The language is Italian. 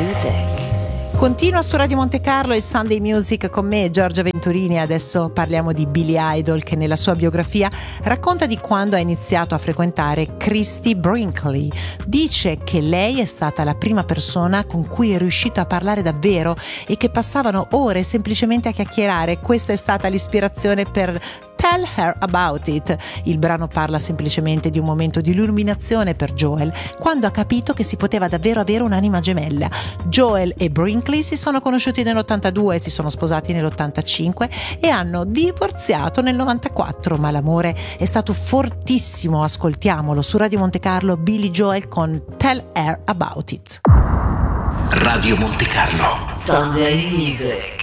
Music. Continua su Radio Monte Carlo il Sunday Music con me, Giorgia Venturini. Adesso parliamo di Billy Idol, che nella sua biografia racconta di quando ha iniziato a frequentare Christie Brinkley. Dice che lei è stata la prima persona con cui è riuscito a parlare davvero e che passavano ore semplicemente a chiacchierare. Questa è stata l'ispirazione per Tell Her About It. Il brano parla semplicemente di un momento di illuminazione per Joel, quando ha capito che si poteva davvero avere un'anima gemella. Joel e Brinkley si sono conosciuti nell'82, si sono sposati nell'85 e hanno divorziato nel 94, ma l'amore è stato fortissimo. Ascoltiamolo su Radio Monte Carlo, Billy Joel con Tell Her About It. Radio Monte Carlo Sunday Music.